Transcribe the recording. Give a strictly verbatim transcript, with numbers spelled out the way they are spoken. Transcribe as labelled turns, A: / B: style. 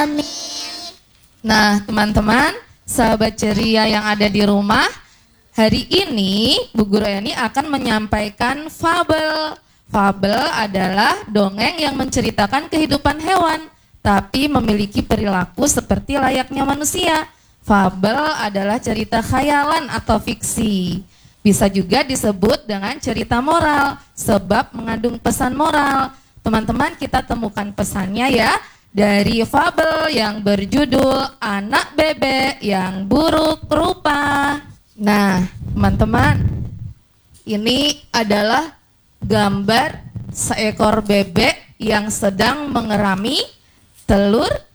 A: Nah, teman-teman, sahabat ceria yang ada di rumah, hari ini Bu Guru Eni akan menyampaikan fabel. Fabel adalah dongeng yang menceritakan kehidupan hewan, tapi memiliki perilaku seperti layaknya manusia. Fabel adalah cerita khayalan atau fiksi. Bisa juga disebut dengan cerita moral, sebab mengandung pesan moral. Teman-teman, kita temukan pesannya ya, dari fabel yang berjudul Anak Bebek yang Buruk Rupa. Nah, teman-teman, ini adalah gambar seekor bebek yang sedang mengerami telur